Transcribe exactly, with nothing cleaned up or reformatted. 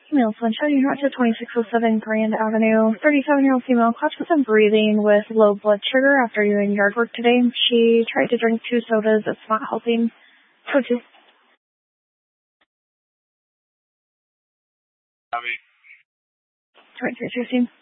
Female Sunshine, you're not to twenty-six oh seven Grand Avenue. thirty-seven-year-old female caught with some breathing with low blood sugar after doing yard work today. She tried to drink two sodas. It's not helping. So just... Copy. twenty-three sixteen.